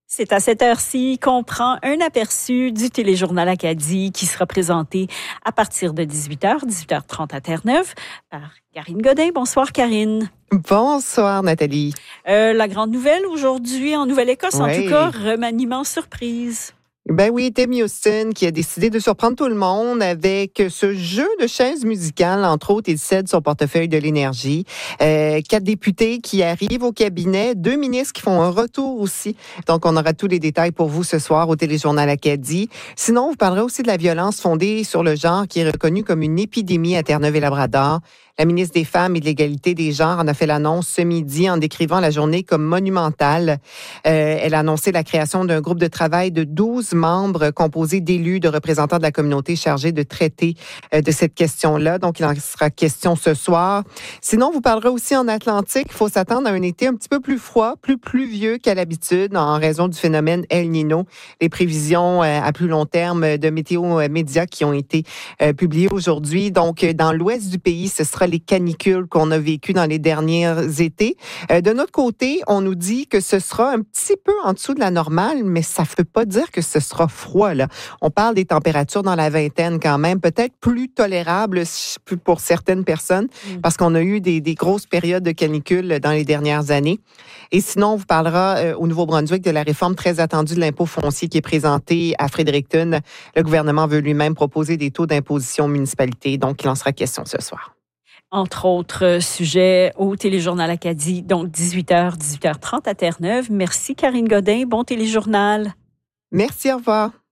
C'est à cette heure-ci qu'on prend un aperçu du téléjournal Acadie qui sera présenté à partir de 18h, 18h30 à Terre-Neuve par Karine Godin. Bonsoir Karine. Bonsoir Nathalie. La grande nouvelle aujourd'hui en Nouvelle-Écosse, en Oui. tout cas, remaniement surprise. Ben oui, Tammy Houston qui a décidé de surprendre tout le monde avec ce jeu de chaises musicales. Entre autres, il cède son portefeuille de l'énergie. 4 députés qui arrivent au cabinet, 2 ministres qui font un retour aussi. Donc, on aura tous les détails pour vous ce soir au téléjournal Acadie. Sinon, vous parlerez aussi de la violence fondée sur le genre qui est reconnue comme une épidémie à Terre-Neuve-et-Labrador. La ministre des Femmes et de l'Égalité des genres en a fait l'annonce ce midi en décrivant la journée comme monumentale. Elle a annoncé la création d'un groupe de travail de 12 membres composés d'élus, de représentants de la communauté chargés de traiter de cette question-là. Donc, il en sera question ce soir. Sinon, vous parlerez aussi en Atlantique. Il faut s'attendre à un été un petit peu plus froid, plus pluvieux qu'à l'habitude en raison du phénomène El Niño. Les prévisions à plus long terme de Météo Média qui ont été publiées aujourd'hui. Donc, dans l'ouest du pays, ce sera les canicules qu'on a vécues dans les derniers étés. De notre côté, on nous dit que ce sera un petit peu en dessous de la normale, mais ça ne veut pas dire que ce sera froid, là. On parle des températures dans la vingtaine quand même, peut-être plus tolérables pour certaines personnes, parce qu'on a eu des grosses périodes de canicule dans les dernières années. Et sinon, on vous parlera au Nouveau-Brunswick de la réforme très attendue de l'impôt foncier qui est présentée à Fredericton. Le gouvernement veut lui-même proposer des taux d'imposition aux municipalités, donc il en sera question ce soir. Entre autres sujets au téléjournal Acadie, donc 18h, 18h30 à Terre-Neuve. Merci Karine Godin, bon téléjournal. Merci, au revoir.